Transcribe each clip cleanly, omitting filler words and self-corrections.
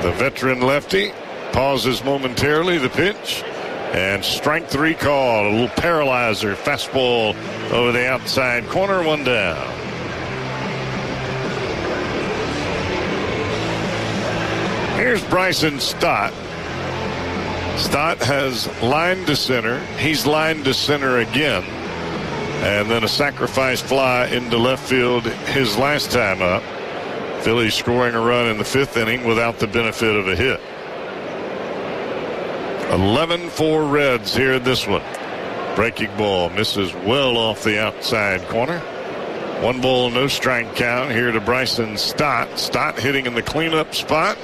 The veteran lefty pauses momentarily, the pitch, and strike three call. A little paralyzer fastball over the outside corner, one down. Here's Bryson Stott. Stott has lined to center. He's lined to center again. And then a sacrifice fly into left field his last time up. Phillies scoring a run in the fifth inning without the benefit of a hit. 11-4 Reds here in this one. Breaking ball misses well off the outside corner. 1 ball, no strike count here to Bryson Stott. Stott hitting in the cleanup spot.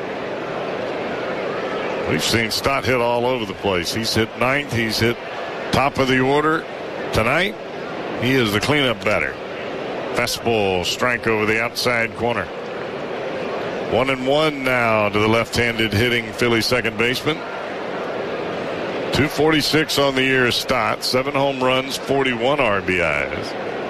We've seen Stott hit all over the place. He's hit ninth. He's hit top of the order tonight. He is the cleanup batter. Fastball, strike over the outside corner. 1-1 now to the left-handed hitting Philly second baseman. 246 on the year, Stott. 7 home runs, 41 RBIs.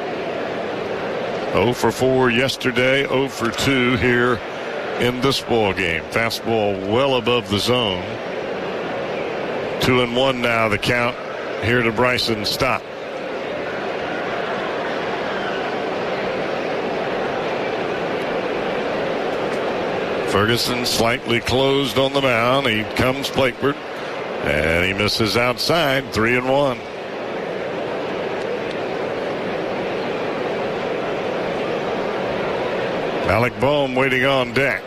0 for 4 yesterday, 0 for 2 here in this ball game. Fastball well above the zone. 2-1 now the count here to Bryson Stott. Ferguson slightly closed on the mound. He comes plateward and he misses outside. 3-1. Alec Bohm waiting on deck.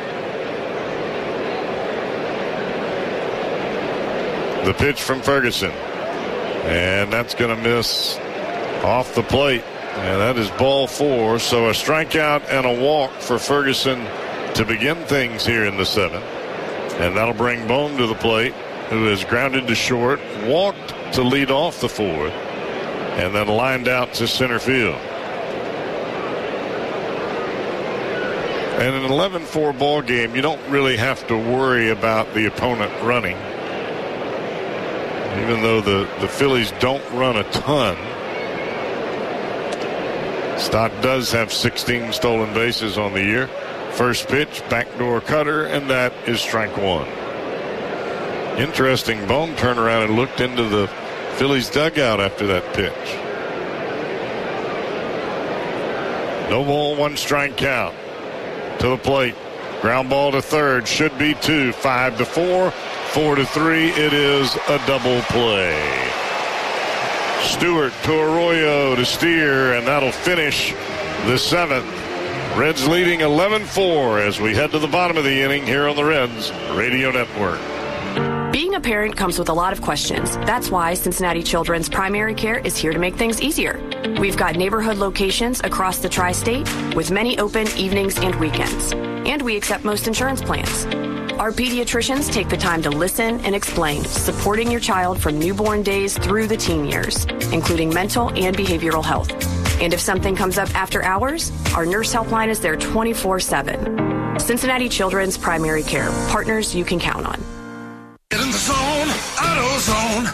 The pitch from Ferguson, and that's going to miss off the plate, and that is ball 4. So a strikeout and a walk for Ferguson to begin things here in the 7th, and that'll bring Bohm to the plate, who has grounded to short, walked to lead off the 4th, and then lined out to center field. And in an 11-4 ball game, you don't really have to worry about the opponent running. Even though the Phillies don't run a ton, Stott does have 16 stolen bases on the year. First pitch, backdoor cutter, and that is strike 1. Interesting, Bohm turned around and looked into the Phillies dugout after that pitch. No ball, 1 strike count. To the plate. Ground ball to third. Should be 2. 5-4. 4-3. It is a double play. Stewart to Arroyo to Steer, and that'll finish the 7th. Reds leading 11-4 as we head to the bottom of the inning here on the Reds Radio Network. Being a parent comes with a lot of questions. That's why Cincinnati Children's Primary Care is here to make things easier. We've got neighborhood locations across the tri-state with many open evenings and weekends. And we accept most insurance plans. Our pediatricians take the time to listen and explain, supporting your child from newborn days through the teen years, including mental and behavioral health. And if something comes up after hours, our nurse helpline is there 24/7. Cincinnati Children's Primary Care, partners you can count on. Get in the zone, AutoZone.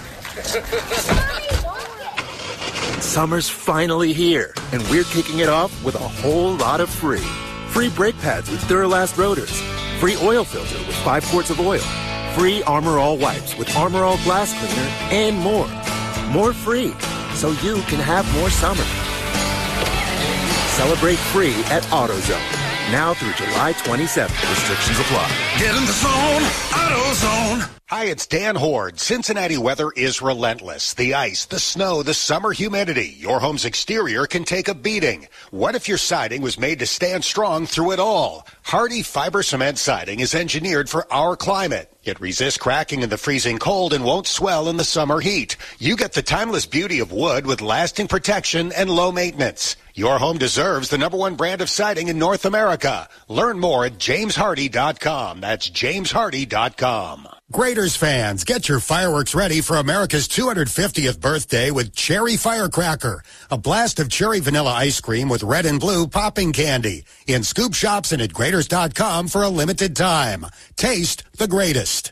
Summer's finally here, and we're kicking it off with a whole lot of free. Free brake pads with Duralast rotors. Free oil filter with 5 quarts of oil. Free Armor All wipes with Armor All glass cleaner, and more. More free, so you can have more summer. Celebrate free at AutoZone. Now through July 27th. Restrictions apply. Get in the zone, AutoZone. Hi, it's Dan Horde. Cincinnati weather is relentless. The ice, the snow, the summer humidity. Your home's exterior can take a beating. What if your siding was made to stand strong through it all? Hardy Fiber Cement Siding is engineered for our climate. It resists cracking in the freezing cold and won't swell in the summer heat. You get the timeless beauty of wood with lasting protection and low maintenance. Your home deserves the #1 brand of siding in North America. Learn more at jameshardy.com. That's jameshardy.com. Graders fans, get your fireworks ready for America's 250th birthday with Cherry Firecracker, a blast of cherry vanilla ice cream with red and blue popping candy in scoop shops and at Graders.com for a limited time. Taste the greatest.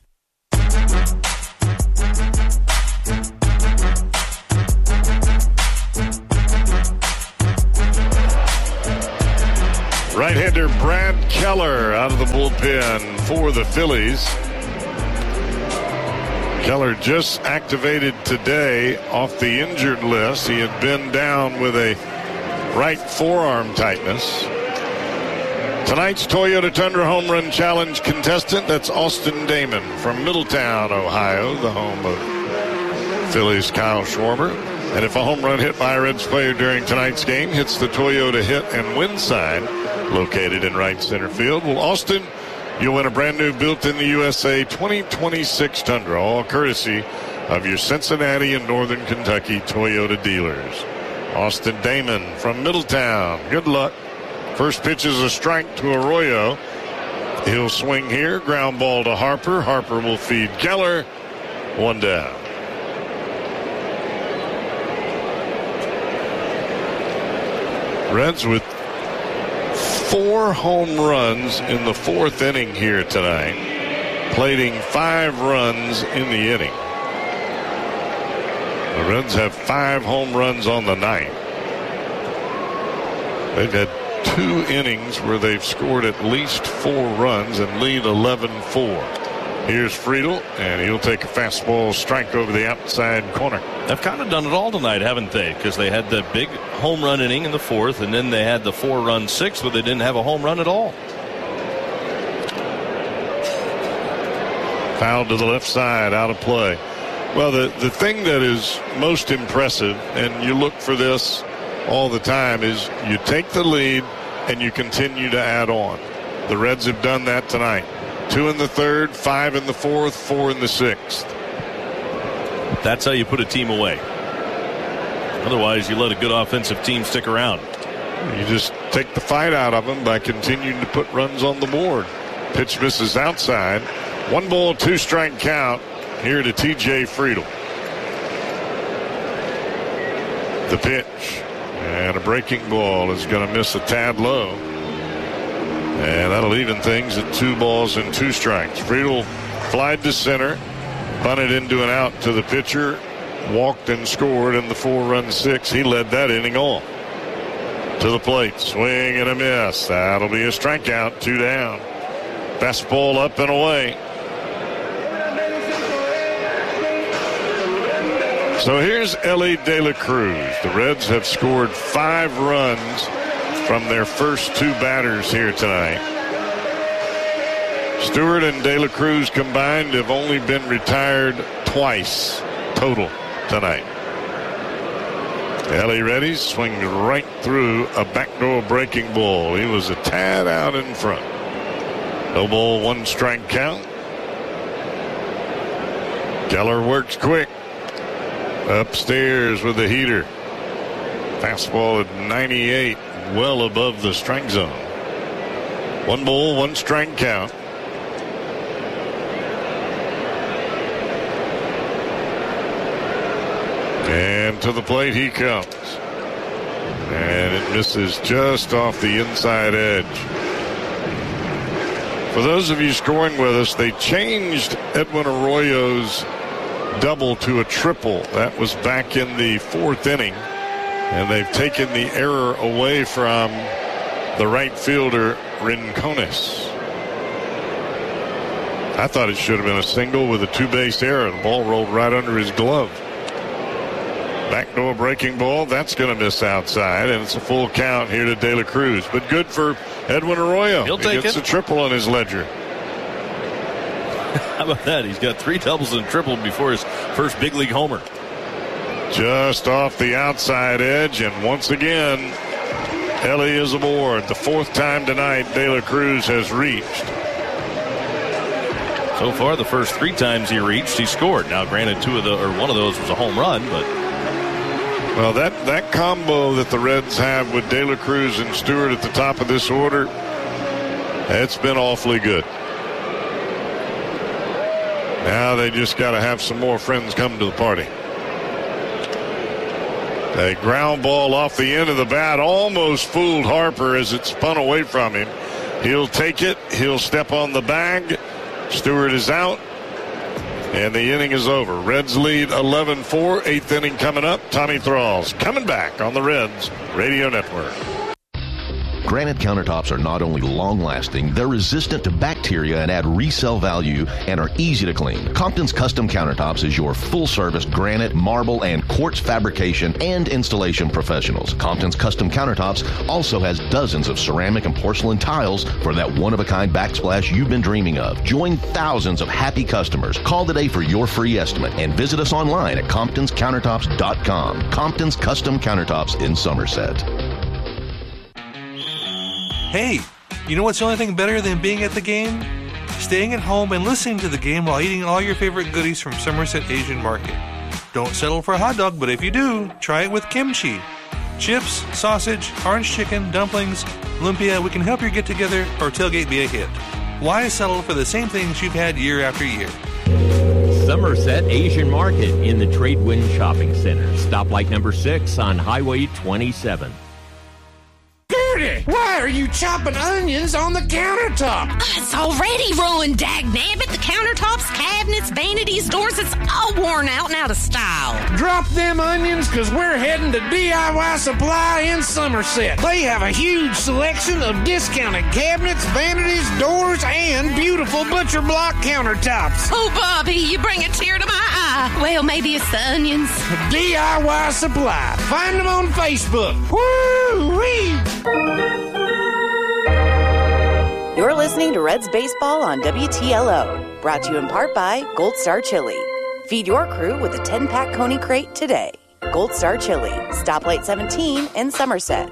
Right-hander Brad Keller out of the bullpen for the Phillies. Keller just activated today off the injured list. He had been down with a right forearm tightness. Tonight's Toyota Tundra Home Run Challenge contestant, that's Austin Damon from Middletown, Ohio, the home of Phillies' Kyle Schwarber. And if a home run hit by a Reds player during tonight's game hits the Toyota hit and win sign located in right center field, well, Austin, you'll win a brand new built in the USA 2026 Tundra, all courtesy of your Cincinnati and Northern Kentucky Toyota dealers. Austin Damon from Middletown, good luck. First pitch is a strike to Arroyo. He'll swing here. Ground ball to Harper. Harper will feed Keller. One down. Reds with 4 home runs in the 4th inning here tonight, plating 5 runs in the inning. The Reds have 5 home runs on the night. They've had 2 innings where they've scored at least 4 runs and lead 11-4. Here's Friedl, and he'll take a fastball strike over the outside corner. They've kind of done it all tonight, haven't they? Because they had the big home run inning in the 4th, and then they had the 4-run 6th, but they didn't have a home run at all. Foul to the left side, out of play. Well, the thing that is most impressive, and you look for this all the time, is you take the lead and you continue to add on. The Reds have done that tonight. 2 in the 3rd, 5 in the 4th, 4 in the 6th. That's how you put a team away. Otherwise, you let a good offensive team stick around. You just take the fight out of them by continuing to put runs on the board. Pitch misses outside. 1 ball, 2 strike count here to T.J. Friedl. The pitch. And a breaking ball is going to miss a tad low. And that'll even things at 2 balls and 2 strikes. Friedl flied to center, bunted into an out to the pitcher, walked and scored in the 4-run 6. He led that inning on. To the plate, swing and a miss. That'll be a strikeout, 2 down. Fastball up and away. So here's Elly De La Cruz. The Reds have scored 5 runs from their first 2 batters here tonight. Stewart and De La Cruz combined have only been retired twice total tonight. Elly ready, swings right through a backdoor breaking ball. He was a tad out in front. No ball, 1 strike count. Keller works quick. Upstairs with the heater. Fastball at 98, well above the strike zone. 1 ball, 1 strike count. And to the plate he comes. And it misses just off the inside edge. For those of you scoring with us, they changed Edwin Arroyo's double to a triple. That was back in the 4th inning. And they've taken the error away from the right fielder, Rincones. I thought it should have been a single with a 2-base error. The ball rolled right under his glove. Backdoor breaking ball, that's going to miss outside, and it's a full count here to De La Cruz. But good for Edwin Arroyo. He'll take gets it. A triple on his ledger. How about that? He's got 3 doubles and a triple before his first big league homer. Just off the outside edge, and once again, Elly is aboard. The 4th time tonight De La Cruz has reached. So far, the first 3 times he reached, he scored. Now, granted, 2 of the or 1 of those was a home run, but well, that combo that the Reds have with De La Cruz and Stewart at the top of this order, it's been awfully good. Now they just got to have some more friends come to the party. A ground ball off the end of the bat almost fooled Harper as it spun away from him. He'll take it. He'll step on the bag. Stewart is out. And the inning is over. Reds lead 11-4. 8th inning coming up. Tommy Thrall's coming back on the Reds Radio Network. Granite countertops are not only long-lasting, they're resistant to bacteria and add resale value and are easy to clean. Compton's Custom Countertops is your full-service granite, marble, and quartz fabrication and installation professionals. Compton's Custom Countertops also has dozens of ceramic and porcelain tiles for that one-of-a-kind backsplash you've been dreaming of. Join thousands of happy customers. Call today for your free estimate and visit us online at comptonscountertops.com. Compton's Custom Countertops in Somerset. Hey, you know what's the only thing better than being at the game? Staying at home and listening to the game while eating all your favorite goodies from Somerset Asian Market. Don't settle for a hot dog, but if you do, try it with kimchi. Chips, sausage, orange chicken, dumplings, lumpia, we can help your get-together or tailgate be a hit. Why settle for the same things you've had year after year? Somerset Asian Market in the Tradewin Shopping Center. Stoplight number 6 on Highway 27. Gertie, why are you chopping onions on the countertop? It's already ruined, dagnabbit. The countertops, cabinets, vanities, doors, it's all worn out and out of style. Drop them onions, because we're heading to DIY Supply in Somerset. They have a huge selection of discounted cabinets, vanities, doors, and beautiful butcher block countertops. Oh, Bobby, you bring a tear to my eye. Well, maybe it's the onions. DIY Supply. Find them on Facebook. Woo-wee! You're listening to Reds Baseball on WTLO, brought to you in part by Gold Star Chili. Feed your crew with a 10-pack Coney Crate today. Gold Star Chili, Stoplight 17 in Somerset.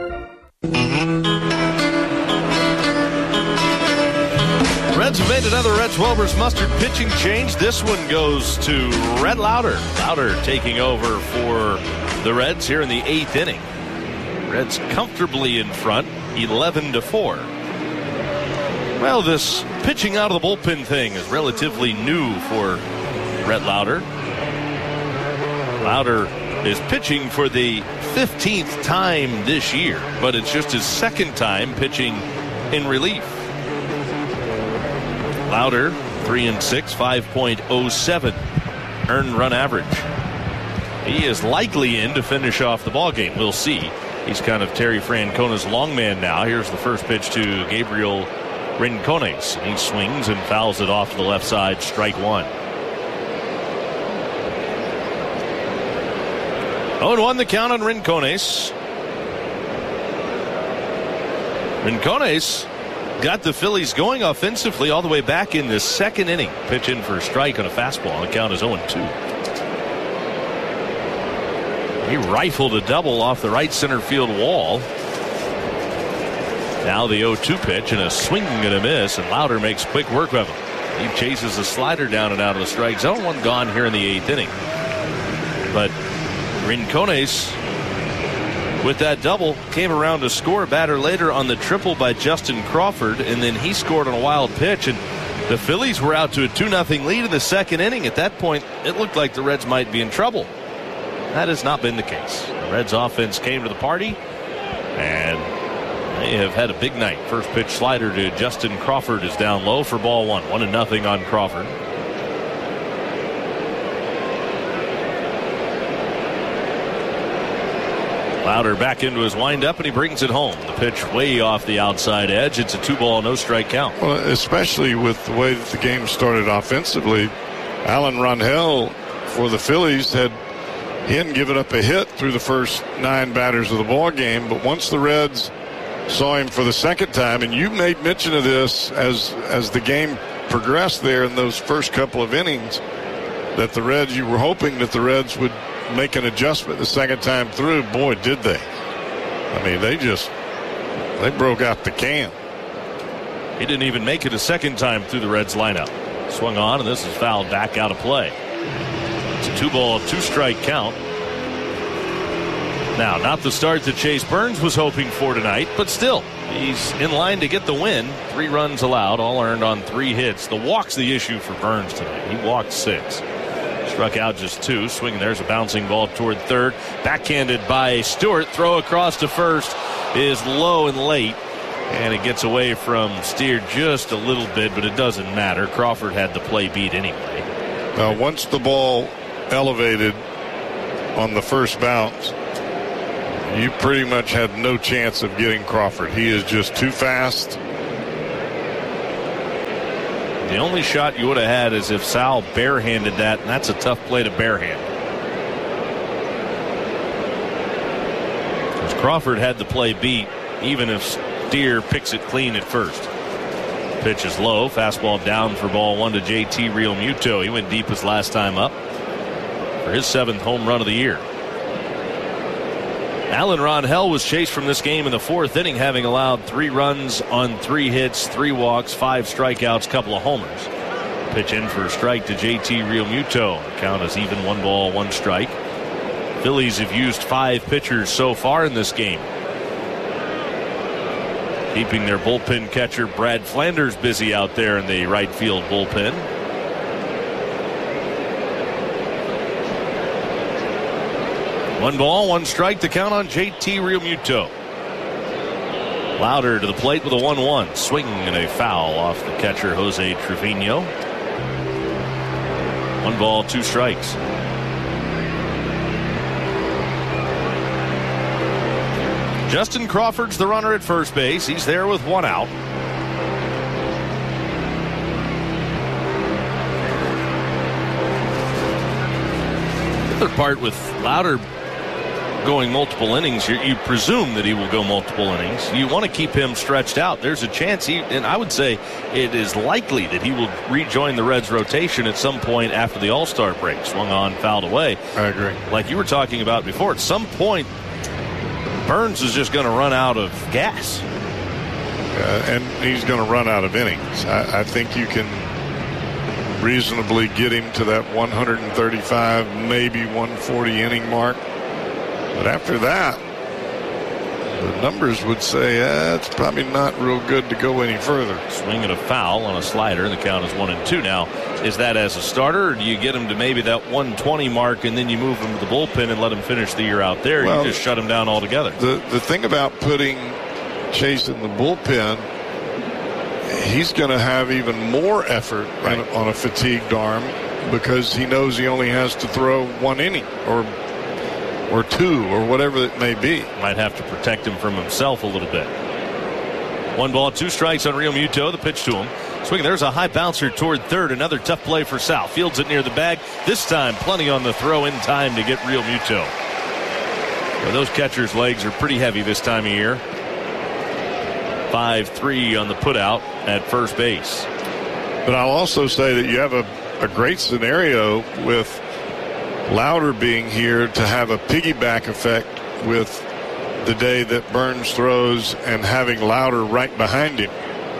Reds have made another Reds Welber's Mustard pitching change. This one goes to Rhett Lowder. Lowder taking over for the Reds here in the 8th inning. Reds comfortably in front, 11-4. Well, this pitching out of the bullpen thing is relatively new for Rhett Lowder. Lowder is pitching for the 15th time this year, but it's just his second time pitching in relief. Lowder, 3-6, 5.07 earned run average. He is likely in to finish off the ballgame. We'll see. He's kind of Terry Francona's long man now. Here's the first pitch to Gabriel Rincones. He swings and fouls it off to the left side, strike one. 0-1 the count on Rincones. Rincones got the Phillies going offensively all the way back in the second inning. Pitch in for a strike on a fastball. The count is 0-2. He rifled a double off the right center field wall. Now the 0-2 pitch and a swing and a miss, and Lowder makes quick work of him. He chases a slider down and out of the strike zone. 1 gone here in the 8th inning. But Rincones, with that double, came around to score a batter later on the triple by Justin Crawford, and then he scored on a wild pitch, and the Phillies were out to a 2-0 lead in the second inning. At that point, it looked like the Reds might be in trouble. That has not been the case. The Reds offense came to the party, and they have had a big night. First pitch slider to Justin Crawford is down low for ball one. 1-0 on Crawford. Lowder back into his windup, and he brings it home. The pitch way off the outside edge. It's a 2-ball, no-strike count. Well, especially with the way that the game started offensively, Alan Rangel for the Phillies he hadn't given up a hit through the first 9 batters of the ball game, but once the Reds saw him for the second time, and you made mention of this as the game progressed there in those first couple of innings, that the Reds, you were hoping that the Reds would make an adjustment the second time through. Boy, did they. I mean, they broke out the can. He didn't even make it a second time through the Reds lineup. Swung on, and this is fouled back out of play. It's a 2-ball, 2-strike count. Now, not the start that Chase Burns was hoping for tonight, but still, he's in line to get the win. 3 runs allowed, all earned on 3 hits. The walk's the issue for Burns tonight. He walked 6. Struck out just 2. Swing, there's a bouncing ball toward third. Backhanded by Stewart. Throw across to first is low and late. And it gets away from Steer just a little bit, but it doesn't matter. Crawford had the play beat anyway. Now, once the ball elevated on the first bounce, you pretty much had no chance of getting Crawford. He is just too fast. The only shot you would have had is if Sal barehanded that, and that's a tough play to barehand. Because Crawford had the play beat, even if Steer picks it clean at first. Pitch is low. Fastball down for ball one to JT Realmuto. He went deep his last time up for his 7th home run of the year. Alan Ronhell was chased from this game in the 4th inning, having allowed 3 runs on 3 hits, 3 walks, 5 strikeouts, couple of homers. Pitch in for a strike to JT Realmuto. Count is even, 1 ball, 1 strike. Phillies have used 5 pitchers so far in this game, keeping their bullpen catcher Brad Flanders busy out there in the right field bullpen. One ball, 1 strike to count on JT Realmuto. Louder to the plate with a 1-1. Swing and a foul off the catcher Jose Trevino. 1 ball, 2 strikes. Justin Crawford's the runner at first base. He's there with 1 out. The other part with Louder going multiple innings, you presume that he will go multiple innings. You want to keep him stretched out. There's a chance and I would say it is likely that he will rejoin the Reds rotation at some point after the All-Star break. Swung on, fouled away. I agree. Like you were talking about before, at some point Burns is just going to run out of gas. And he's going to run out of innings. I think you can reasonably get him to that 135, maybe 140 inning mark. But after that, the numbers would say it's probably not real good to go any further. Swing and a foul on a slider, and the count is 1-2. Now, is that as a starter, or do you get him to maybe that 120 mark and then you move him to the bullpen and let him finish the year out there? Well, you just shut him down altogether. The thing about putting Chase in the bullpen, he's going to have even more effort on a fatigued arm because he knows he only has to throw 1 inning or 2 or whatever it may be. Might have to protect him from himself a little bit. 1 ball, 2 strikes on Realmuto. The pitch to him. Swing. There's a high bouncer toward third. Another tough play for Sal. Fields it near the bag. This time plenty on the throw in time to get Realmuto. Well, those catchers' legs are pretty heavy this time of year. 5-3 on the putout at first base. But I'll also say that you have a great scenario with Louder being here to have a piggyback effect with the day that Burns throws and having Louder right behind him.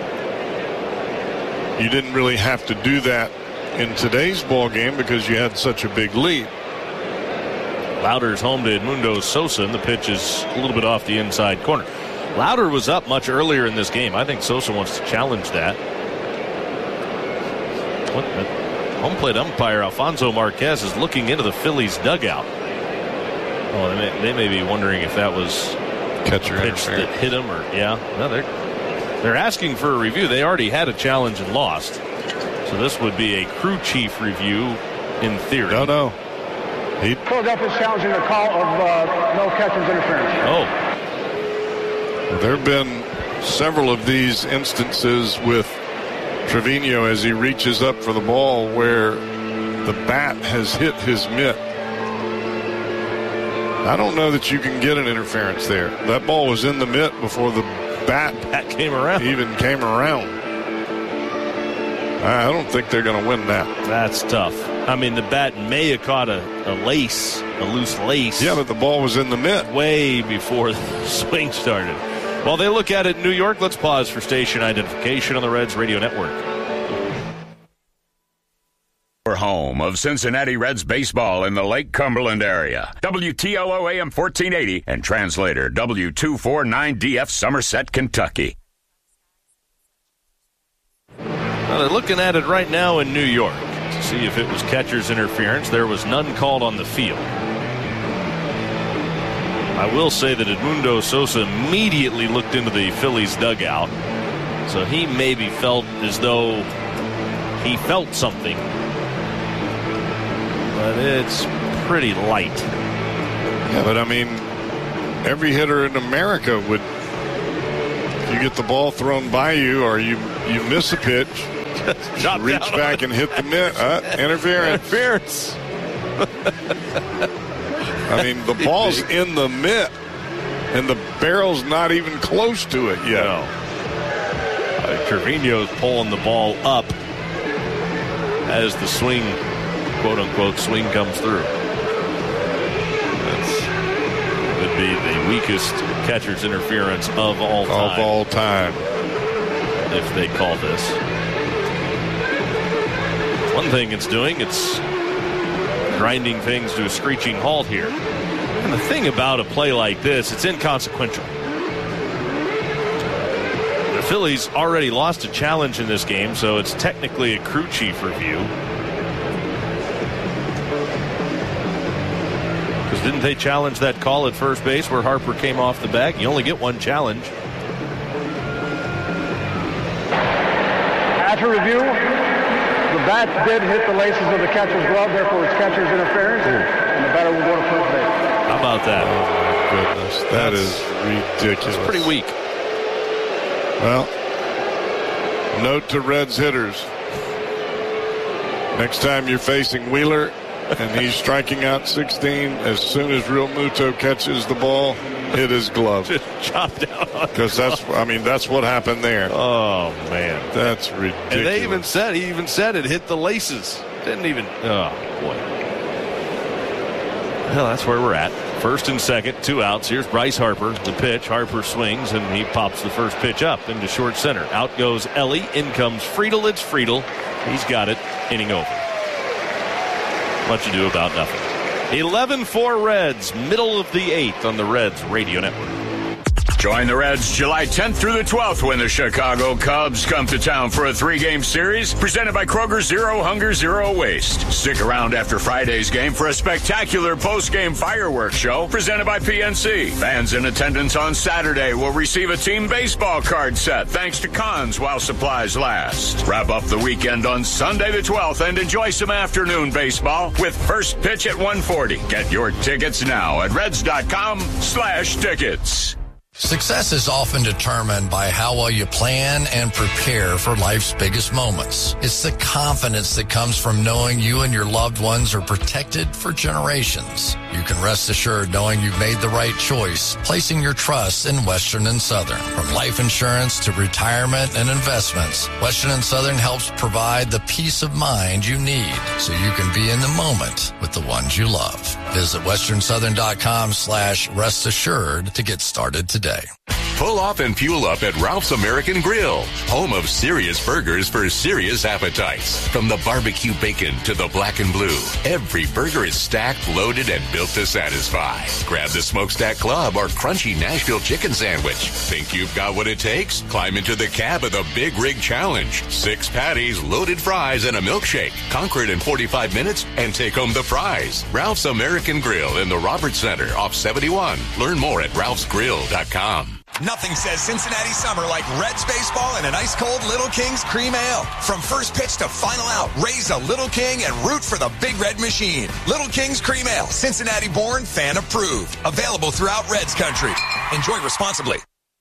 You didn't really have to do that in today's ball game because you had such a big lead. Louder's home to Edmundo Sosa, and the pitch is a little bit off the inside corner. Louder was up much earlier in this game. I think Sosa wants to challenge that. Home plate umpire Alfonso Marquez is looking into the Phillies dugout. Oh, they may be wondering if that was catcher pitch that hit him, or no, they're asking for a review. They already had a challenge and lost, so this would be a crew chief review in theory. No. Philadelphia's challenging a call of no catcher's interference. Oh. Well, there have been several of these instances with Trevino as he reaches up for the ball where the bat has hit his mitt. I don't know that you can get an interference there. That ball was in the mitt before the bat came around. Even came around. I don't think they're going to win that. That's tough. I mean, the bat may have caught a loose lace. Yeah, but the ball was in the mitt way before the swing started. While they look at it in New York, let's pause for station identification on the Reds Radio Network. We're home of Cincinnati Reds baseball in the Lake Cumberland area. WTLO AM 1480 and translator W249DF Somerset, Kentucky. Now they're looking at it right now in New York to see if it was catcher's interference. There was none called on the field. I will say that Edmundo Sosa immediately looked into the Phillies dugout, so he maybe felt as though he felt something, but it's pretty light. Yeah, but I mean, every hitter in America would, if you get the ball thrown by you or you miss a pitch, reach back and hit the mitt. Interference. I mean, the ball's in the mitt, and the barrel's not even close to it yet. No. Trevino's pulling the ball up as the swing, quote-unquote, swing comes through. That would be the weakest catcher's interference of all time. Of all time. If they call this. One thing it's doing, it's grinding things to a screeching halt here. And the thing about a play like this, it's inconsequential. The Phillies already lost a challenge in this game, so it's technically a crew chief review. Because didn't they challenge that call at first base where Harper came off the bag? You only get one challenge. After review, the bat did hit the laces of the catcher's glove, therefore it's catcher's interference, and the batter will go to first base. How about that? Oh, my goodness. That is ridiculous. It's pretty weak. Well, note to Reds hitters. Next time you're facing Wheeler and he's striking out 16, as soon as Real Muto catches the ball, hit his glove. Just chop down on because that's what happened there. Oh, man. That's ridiculous. And he even said it hit the laces. Didn't even, oh, boy. Well, that's where we're at. First and second, 2 outs. Here's Bryce Harper. The pitch. Harper swings, and he pops the first pitch up into short center. Out goes Ellie. In comes Friedel. It's Friedel. He's got it. Inning over. Much ado about nothing. 11-4 Reds. Middle of the 8th on the Reds Radio Network. Join the Reds July 10th through the 12th when the Chicago Cubs come to town for a 3-game series presented by Kroger Zero Hunger Zero Waste. Stick around after Friday's game for a spectacular post-game fireworks show presented by PNC. Fans in attendance on Saturday will receive a team baseball card set thanks to Cons while supplies last. Wrap up the weekend on Sunday the 12th and enjoy some afternoon baseball with first pitch at 1:40. Get your tickets now at Reds.com/tickets. Success is often determined by how well you plan and prepare for life's biggest moments. It's the confidence that comes from knowing you and your loved ones are protected for generations. You can rest assured knowing you've made the right choice, placing your trust in Western and Southern. From life insurance to retirement and investments, Western and Southern helps provide the peace of mind you need so you can be in the moment with the ones you love. Visit westernsouthern.com/rest assured to get started today. Pull off and fuel up at Ralph's American Grill, home of serious burgers for serious appetites. From the barbecue bacon to the black and blue, every burger is stacked, loaded, and built to satisfy. Grab the Smokestack Club or crunchy Nashville chicken sandwich. Think you've got what it takes? Climb into the cab of the Big Rig Challenge. 6 patties, loaded fries, and a milkshake. Conquer it in 45 minutes and take home the prize. Ralph's American Grill in the Roberts Center off 71. Learn more at ralphsgrill.com. Nothing says Cincinnati summer like Reds baseball and an ice-cold Little King's Cream Ale. From first pitch to final out, raise a Little King and root for the Big Red Machine. Little King's Cream Ale, Cincinnati-born, fan-approved. Available throughout Reds country. Enjoy responsibly.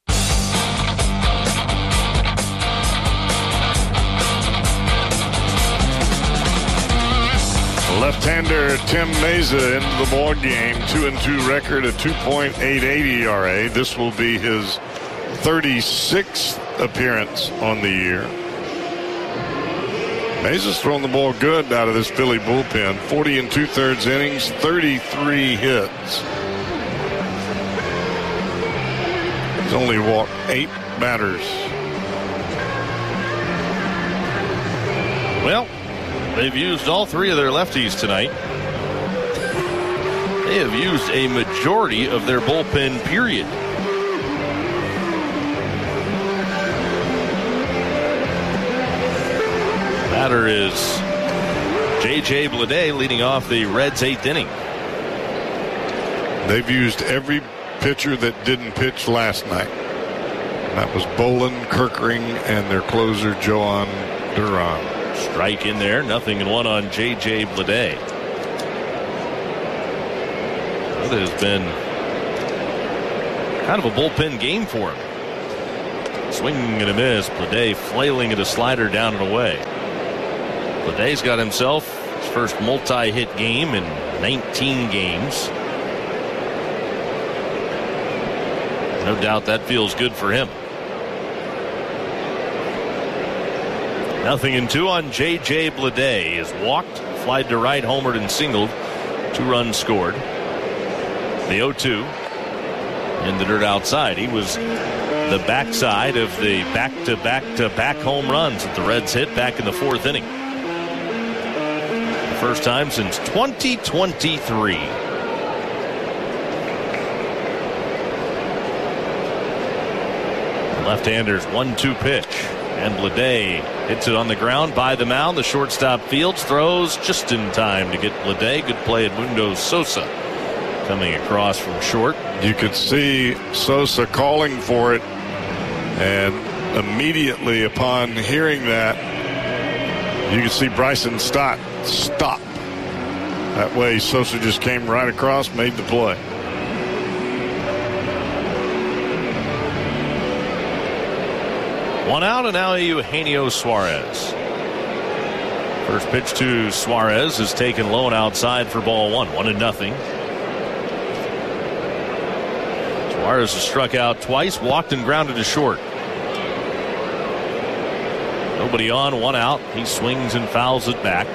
Left-hander Tim Meza into the ball game. 2-2 record, a 2.88 ERA. This will be his 36th appearance on the year. Meza's thrown the ball good out of this Philly bullpen. 40 2/3 innings, 33 hits. He's only walked 8 batters. Well, they've used all 3 of their lefties tonight. They have used a majority of their bullpen, period. Batter is J.J. Bleday leading off the Reds' 8th inning. They've used every pitcher that didn't pitch last night. That was Bolin, Kirkring, and their closer, Joan Duran. Strike in there, 0-1 on J.J. Bleday. That has been kind of a bullpen game for him. Swing and a miss. Bleday flailing at a slider down and away. Bleday's got himself his first multi-hit game in 19 games. No doubt that feels good for him. 0-2 on J.J. Bleday. Is walked, flied to right, homered, and singled. 2 runs scored. The 0-2 in the dirt outside. He was the backside of the back-to-back-to-back home runs that the Reds hit back in the 4th inning. The first time since 2023. Left-hander's 1-2 pitch. And Bleday hits it on the ground by the mound. The shortstop Fields throws just in time to get Bleday. Good play at Mundo Sosa coming across from short. You could see Sosa calling for it, and immediately upon hearing that, you could see Bryson Stott stop. That way Sosa just came right across, made the play. One out, and now Eugenio Suarez. First pitch to Suarez is taken low and outside for ball 1. 1-0. Suarez has struck out twice, walked and grounded to short. Nobody on, 1 out. He swings and fouls it back.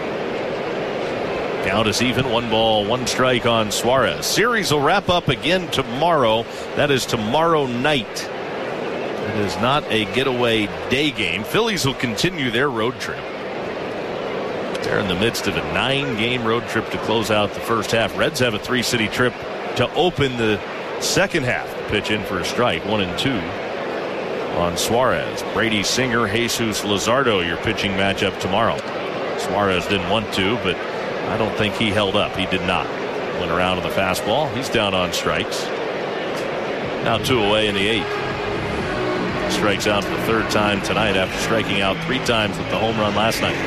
Count is even. 1 ball, 1 strike on Suarez. Series will wrap up again tomorrow. That is tomorrow night. It is not a getaway day game. Phillies will continue their road trip. They're in the midst of a 9-game road trip to close out the first half. Reds have a 3-city trip to open the second half. The pitch in for a strike. 1-2 on Suarez. Brady Singer, Jesus Luzardo, your pitching matchup tomorrow. Suarez didn't want to, but I don't think he held up. He did not. Went around to the fastball. He's down on strikes. Now 2 away in the 8th. Strikes out for the 3rd time tonight after striking out 3 times with the home run last night.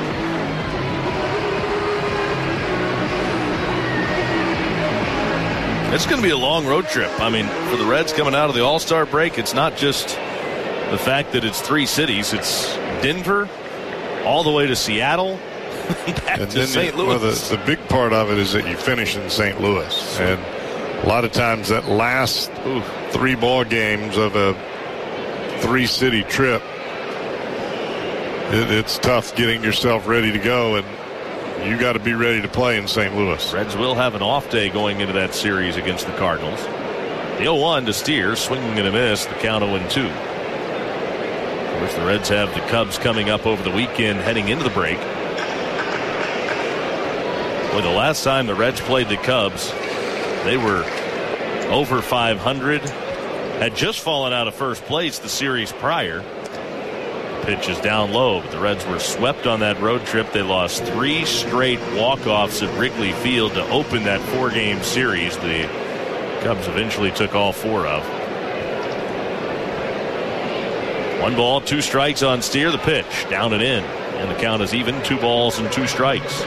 It's going to be a long road trip. I mean, for the Reds coming out of the All-Star break, it's not just the fact that it's 3 cities. It's Denver, all the way to Seattle, back to St. Louis. Well, the big part of it is that you finish in St. Louis. And a lot of times that last 3 ball games of a 3-city trip, it's tough getting yourself ready to go, and you got to be ready to play in St. Louis. Reds will have an off day going into that series against the Cardinals. The 0-1 to Steer, swinging and a miss, the count 0-2. Of course, the Reds have the Cubs coming up over the weekend heading into the break. Well, the last time the Reds played the Cubs, they were over 500. Had just fallen out of first place the series prior. The pitch is down low, but the Reds were swept on that road trip. They lost 3 straight walk-offs at Wrigley Field to open that 4-game series. The Cubs eventually took all 4 of. 1 ball, 2 strikes on Steer. The pitch down and in, and the count is even. 2 balls and 2 strikes.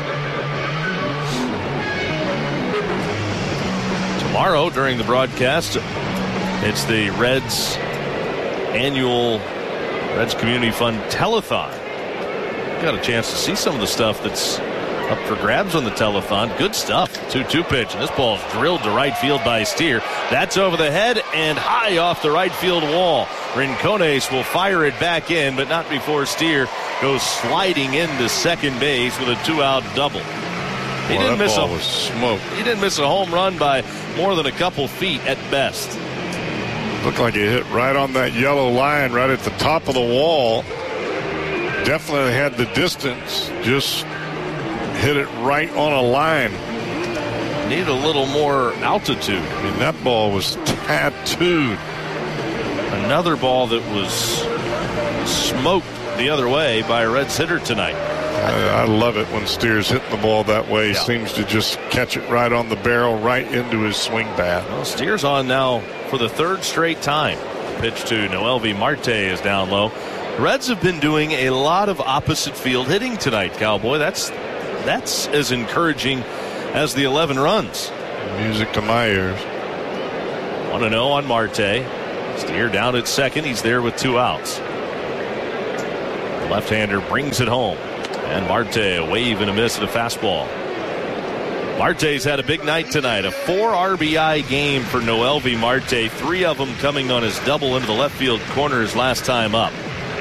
Tomorrow during the broadcast, it's the Reds annual Reds Community Fund telethon. Got a chance to see some of the stuff that's up for grabs on the telethon. Good stuff. 2-2 pitch, and this ball's drilled to right field by Steer. That's over the head and high off the right field wall. Rincones will fire it back in, but not before Steer goes sliding into second base with a 2-out double. He didn't miss a was smoked. He didn't miss a home run by more than a couple feet at best. Looked like he hit right on that yellow line right at the top of the wall. Definitely had the distance. Just hit it right on a line. Needed a little more altitude. I mean, that ball was tattooed. Another ball that was smoked the other way by a Reds hitter tonight. I love it when Steer's hitting the ball that way. He Yeah. seems to just catch it right on the barrel, right into his swing bat. Well, Steer's on now for the 3rd straight time. Pitch to Noelvi Marte is down low. The Reds have been doing a lot of opposite field hitting tonight, Cowboy. That's as encouraging as the 11 runs. Music to my ears. 1-0 on Marte. Steer down at second. He's there with 2 outs. The left-hander brings it home. And Marte, a wave and a miss at a fastball. Marte's had a big night tonight. A 4 RBI game for Noelvi Marte. 3 of them coming on his double into the left field corner his last time up.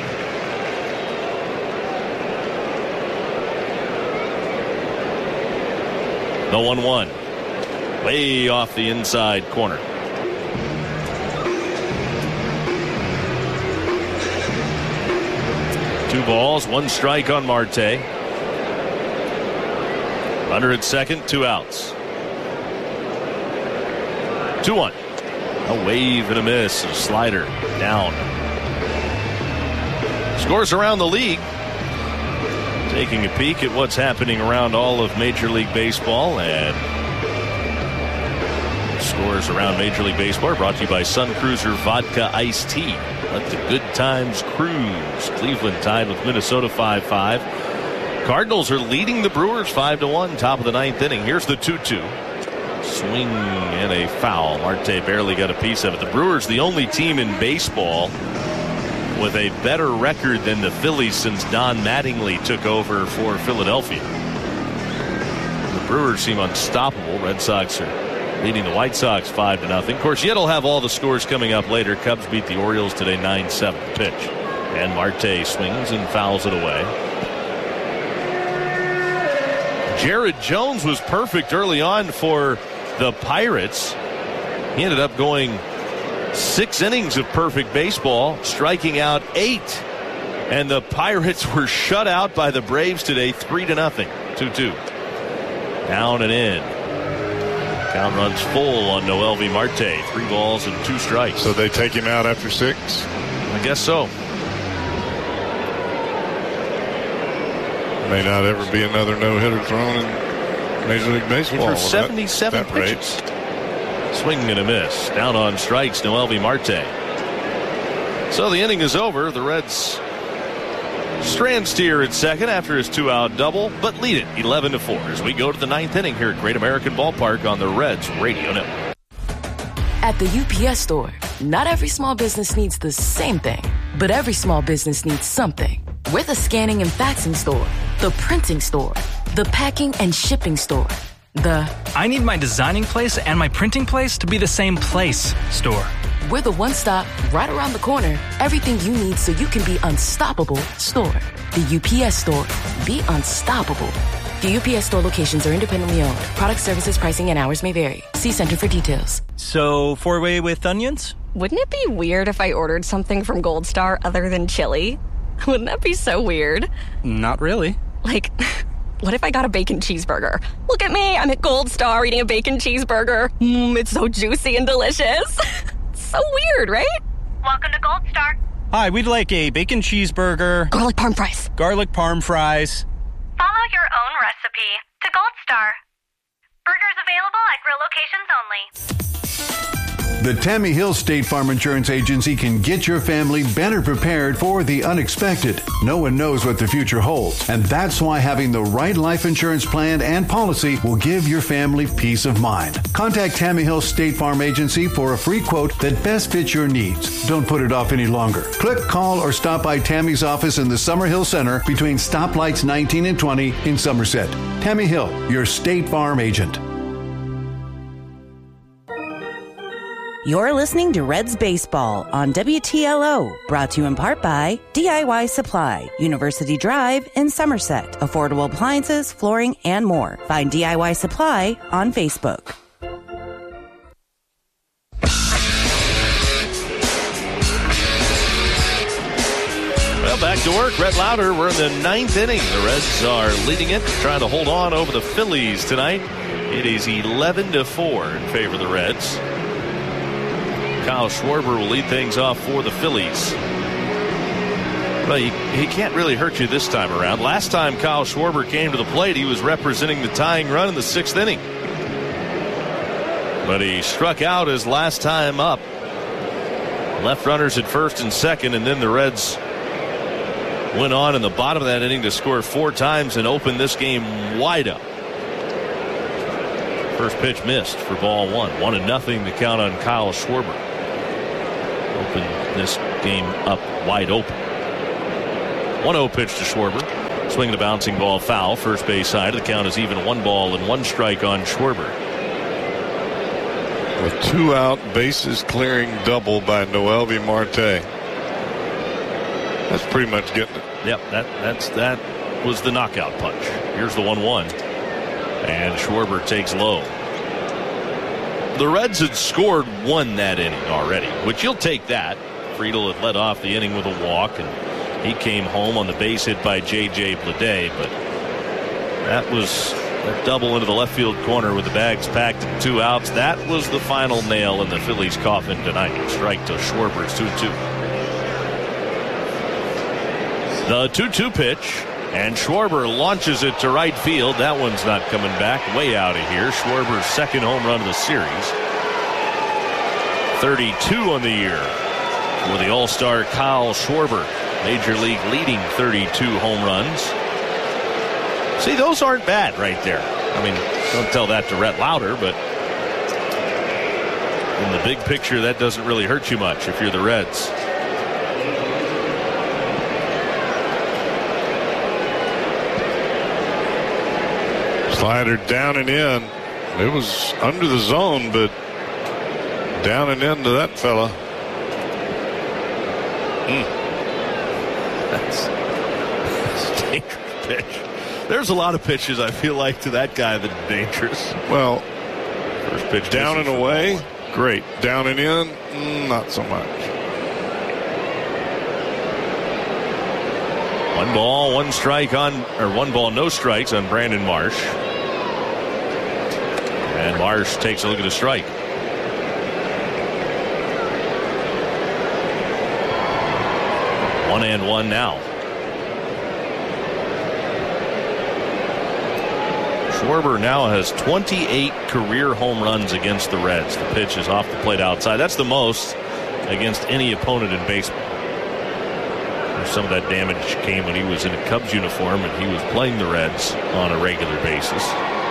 The 1-1. Way off the inside corner. Two balls, 1 strike on Marte. Runner at second, 2 outs. 2-1. A wave and a miss. A slider down. Scores around the league. Taking a peek at what's happening around all of Major League Baseball, and scores around Major League Baseball are brought to you by Sun Cruiser Vodka Iced Tea. Let the good times cruise. Cleveland tied with Minnesota 5-5. Cardinals are leading the Brewers 5-1, top of the 9th inning. Here's the 2-2. Swing and a foul. Marte barely got a piece of it. The Brewers, the only team in baseball with a better record than the Phillies since Don Mattingly took over for Philadelphia. The Brewers seem unstoppable. Red Sox are leading the White Sox 5-0. Of course, yet will have all the scores coming up later. Cubs beat the Orioles today 9-7 pitch. And Marte swings and fouls it away. Jared Jones was perfect early on for the Pirates. He ended up going 6 innings of perfect baseball, striking out 8. And the Pirates were shut out by the Braves today 3-0. 2-2. Down and in. Count runs full on Noelvi Marte. 3 balls and 2 strikes. So they take him out after 6? I guess so. May not ever be another no-hitter thrown in Major League Baseball. For 77 pitches. Swing and a miss. Down on strikes, Noelvi Marte. So the inning is over. The Reds strand steer at second after his 2-out double, but lead it 11-4 as we go to the 9th inning here at Great American Ballpark on the Reds Radio Network. At the UPS Store, not every small business needs the same thing, but every small business needs something. We're the scanning and faxing store, the printing store, the packing and shipping store, I need my designing place and my printing place to be the same place store. We're the one-stop, right around the corner, everything you need so you can be unstoppable store. The UPS Store. Be unstoppable. The UPS Store locations are independently owned. Product, services, pricing, and hours may vary. See Center for details. So, 4-way with onions? Wouldn't it be weird if I ordered something from Gold Star other than chili? Wouldn't that be so weird? Not really. Like, what if I got a bacon cheeseburger? Look at me, I'm at Gold Star eating a bacon cheeseburger. It's so juicy and delicious. So weird, right? Welcome to Gold Star. Hi, we'd like a bacon cheeseburger. Garlic parm fries. Garlic parm fries. Follow your own recipe to Gold Star. Burgers available at grill locations only. The Tammy Hill State Farm Insurance Agency can get your family better prepared for the unexpected. No one knows what the future holds, and that's why having the right life insurance plan and policy will give your family peace of mind. Contact Tammy Hill State Farm Agency for a free quote that best fits your needs. Don't put it off any longer. Click, call, or stop by Tammy's office in the Summerhill Center between stoplights 19 and 20 in Somerset. Tammy Hill, your State Farm agent. You're listening to Reds Baseball on WTLO, brought to you in part by DIY Supply, University Drive in Somerset. Affordable appliances, flooring, and more. Find DIY Supply on Facebook. Well, back to work. Rhett Lauder, we're in the 9th inning. The Reds are leading it, trying to hold on over the Phillies tonight. It is 11-4 in favor of the Reds. Kyle Schwarber will lead things off for the Phillies. Well, he can't really hurt you this time around. Last time Kyle Schwarber came to the plate, he was representing the tying run in the 6th inning. But he struck out his last time up. Left runners at first and second, and then the Reds went on in the bottom of that inning to score 4 times and open this game wide up. First pitch missed for ball one. 1-0 the count on Kyle Schwarber. Open this game up wide open. 1-0 pitch to Schwarber. Swinging a bouncing ball foul. First base side. The count is even 1 ball and 1 strike on Schwarber. With 2 out, bases clearing double by Noelvi Marte. That's pretty much getting it. Yep, that was the knockout punch. Here's the 1-1. And Schwarber takes low. The Reds had scored 1 that inning already, which you'll take that. Friedel had led off the inning with a walk, and he came home on the base hit by J.J. Bleday, but that was a double into the left field corner with the bags packed and 2 outs. That was the final nail in the Phillies' coffin tonight. Strike to Schwarber. It's 2-2. The 2-2 pitch, and Schwarber launches it to right field. That one's not coming back. Way out of here. Schwarber's second home run of the series. 32 on the year for the All-Star Kyle Schwarber. Major League leading 32 home runs. See, those aren't bad right there. I mean, don't tell that to Rhett Lauder, but in the big picture, that doesn't really hurt you much if you're the Reds. Slider down and in. It was under the zone, but down and into that fella. That's a dangerous pitch. There's a lot of pitches I feel like to that guy that are dangerous. Well, first pitch down and away, great. Down and in, not so much. 1 ball, 1 strike on, or 1 ball, no strikes on Brandon Marsh. And Marsh takes a look at a strike. One and one now. Schwarber now has 28 career home runs against the Reds. The pitch is off the plate outside. That's the most against any opponent in baseball. Some of that damage came when he was in a Cubs uniform and he was playing the Reds on a regular basis.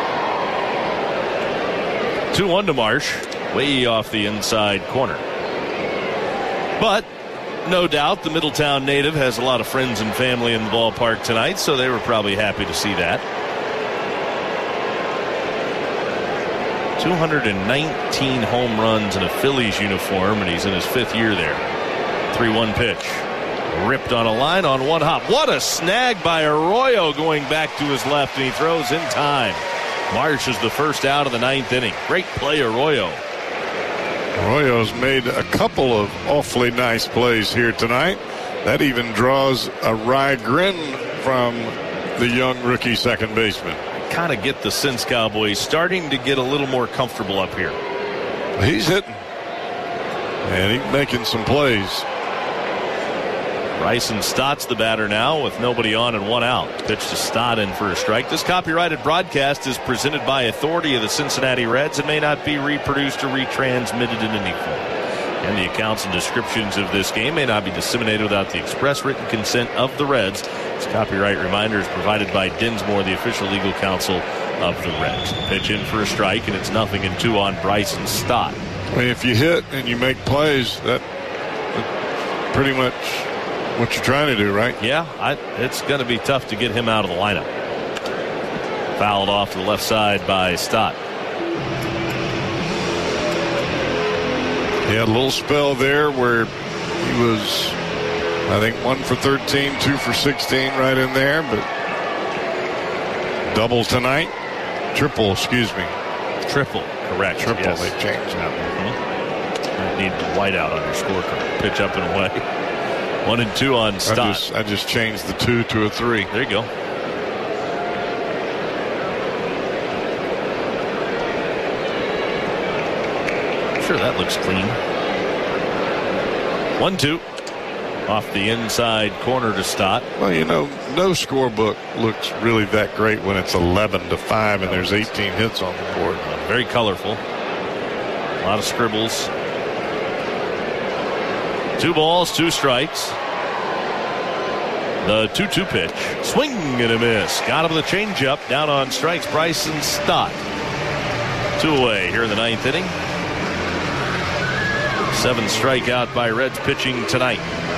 2-1 to Marsh, way off the inside corner. But no doubt the Middletown native has a lot of friends and family in the ballpark tonight, so they were probably happy to see that. 219 home runs in a Phillies uniform, and he's in his 5th year there. 3-1 pitch. Ripped on a line on 1 hop. What a snag by Arroyo going back to his left, and he throws in time. Marsh is the first out of the 9th inning. Great play, Arroyo. Arroyo's made a couple of awfully nice plays here tonight. That even draws a wry grin from the young rookie second baseman. I kind of get the sense Cowboys starting to get a little more comfortable up here. He's hitting, and he's making some plays. Bryson Stott's the batter now with nobody on and 1 out. Pitch to Stott in for a strike. This copyrighted broadcast is presented by authority of the Cincinnati Reds and may not be reproduced or retransmitted in any form. And the accounts and descriptions of this game may not be disseminated without the express written consent of the Reds. This copyright reminder is provided by Dinsmore, the official legal counsel of the Reds. Pitch in for a strike, and it's 0-2 on Bryson Stott. I mean, if you hit and you make plays, that's pretty much what you're trying to do, right? Yeah, it's going to be tough to get him out of the lineup. Fouled off to the left side by Stott. He had a little spell there where he was, I think, 1 for 13, 2 for 16 right in there, but double tonight. Triple, excuse me. Triple, correct. Triple, yes. They changed that. Mm-hmm. Need the white out on your scorecard. Pitch up and away. 1-2 on Stott. I just changed the 2 to a 3. There you go. Sure, that looks clean. 1-2. Off the inside corner to Stott. Well, you know, no scorebook looks really that great when it's 11-5 and there's 18 hits on the board. Very colorful. A lot of scribbles. 2 balls, 2 strikes. The 2-2 pitch. Swing and a miss. Got him with a changeup. Down on strikes, Bryson Stott. 2 away here in the 9th inning. 7th strikeout by Reds pitching tonight.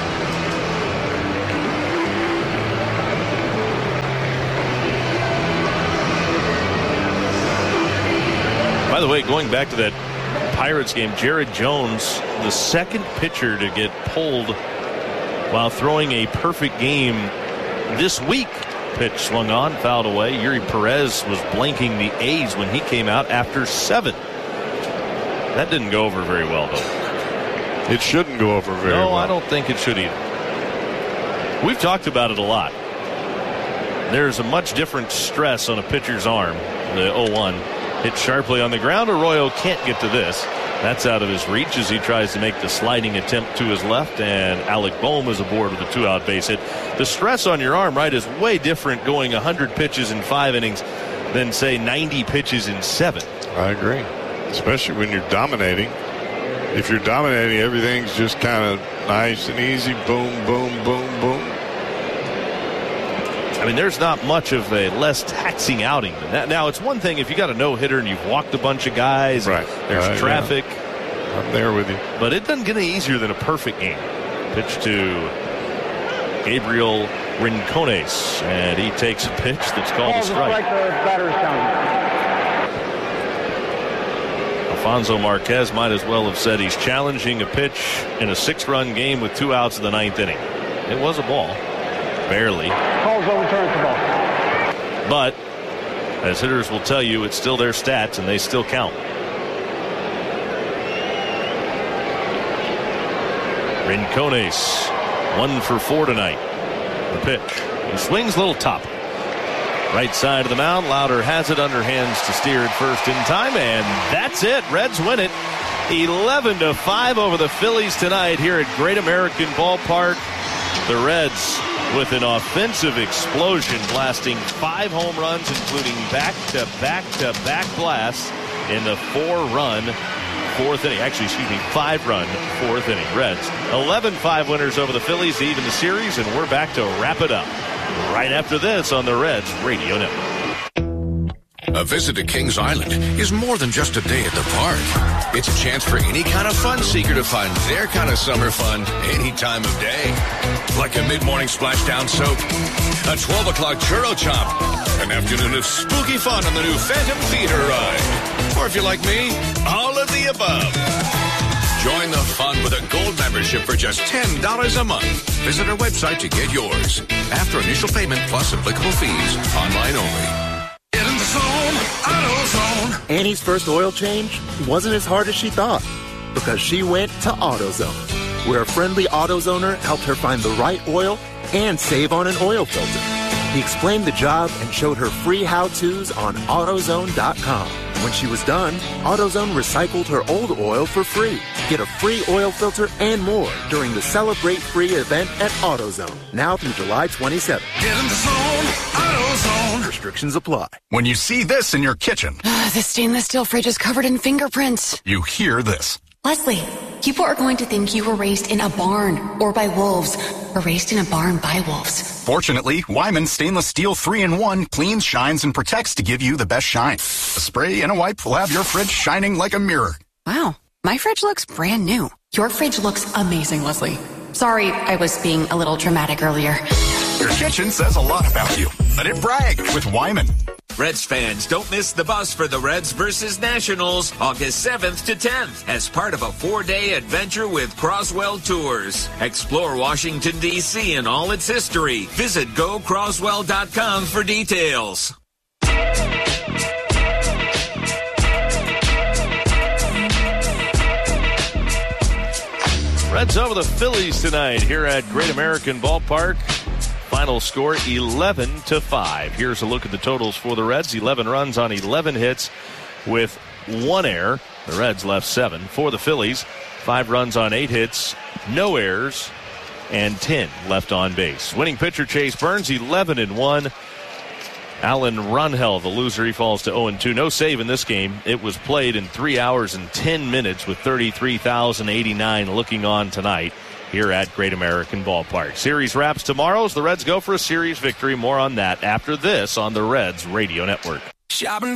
By the way, going back to that Pirates game, Jared Jones, the second pitcher to get pulled while throwing a perfect game this week. Pitch swung on, fouled away. Yuri Perez was blanking the A's when he came out after 7. That didn't go over very well, though. It shouldn't go over very well. No, I don't think it should either. We've talked about it a lot. There's a much different stress on a pitcher's arm. The 0-1 hit sharply on the ground. Arroyo can't get to this. That's out of his reach as he tries to make the sliding attempt to his left, and Alec Bohm is aboard with a 2-out base hit. The stress on your arm, right, is way different going 100 pitches in 5 innings than, say, 90 pitches in 7. I agree, especially when you're dominating. If you're dominating, everything's just kind of nice and easy. Boom, boom, boom, boom. I mean, there's not much of a less taxing outing than that. Now, it's one thing if you got a no-hitter and you've walked a bunch of guys. Right. There's traffic. Yeah. I'm there with you. But it doesn't get any easier than a perfect game. Pitch to Gabriel Rincones, and he takes a pitch that's called a strike. The batter's counted. Alfonso Marquez might as well have said he's challenging a pitch in a 6-run game with 2 outs in the 9th inning. It was a ball. Barely. Calls overturns the ball. But, as hitters will tell you, it's still their stats and they still count. Rincones, 1 for 4 tonight. The pitch. He swings a little top. Right side of the mound. Lauder has it, underhands to Steer at first in time, and that's it. Reds win it 11-5 over the Phillies tonight here at Great American Ballpark. The Reds with an offensive explosion, blasting 5 home runs, including back-to-back-to-back blasts in the 4-run 4th inning. Actually, 5-run 4th inning. Reds 11-5 winners over the Phillies to even the series, and we're back to wrap it up right after this on the Reds Radio Network. A visit to Kings Island is more than just a day at the park. It's a chance for any kind of fun seeker to find their kind of summer fun any time of day. Like a mid-morning splashdown soak, a 12 o'clock churro chop, an afternoon of spooky fun on the new Phantom Theater ride. Or if you're like me, all of the above. Join the fun with a gold membership for just $10 a month. Visit our website to get yours. After initial payment plus applicable fees. Online only. Get in the zone, AutoZone. Annie's first oil change wasn't as hard as she thought because she went to AutoZone, where a friendly AutoZoner helped her find the right oil and save on an oil filter. He explained the job and showed her free how-tos on AutoZone.com. When she was done, AutoZone recycled her old oil for free. Get a free oil filter and more during the Celebrate Free event at AutoZone, now through July 27th. Get in the zone, AutoZone. Restrictions apply. When you see this in your kitchen, The stainless steel fridge is covered in fingerprints. you hear this. Leslie, people are going to think you were raised in a barn or by wolves, or raised in a barn by wolves. Fortunately, Wyman Stainless Steel 3-in-1 cleans, shines, and protects to give you the best shine. A spray and a wipe will have your fridge shining like a mirror. Wow, my fridge looks brand new. Your fridge looks amazing, Leslie. Sorry, I was being a little dramatic earlier. Your kitchen says a lot about you. Let it brag with Wyman. Reds fans, don't miss the bus for the Reds versus Nationals, August 7th to 10th, as part of a 4-day adventure with Croswell Tours. Explore Washington, D.C. and all its history. Visit GoCroswell.com for details. Reds over the Phillies tonight here at Great American Ballpark. Final score 11-5. Here's a look at the totals for the Reds. 11 runs on 11 hits with 1 error. The Reds left 7. For the Phillies, 5 runs on 8 hits, no errors, and 10 left on base. Winning pitcher Chase Burns, 11-1. Alan Runhell, the loser, he falls to 0-2. No save in this game. It was played in 3 hours and 10 minutes with 33,089 looking on tonight here at Great American Ballpark. Series wraps tomorrow as the Reds go for a series victory. More on that after this on the Reds Radio Network. Shopping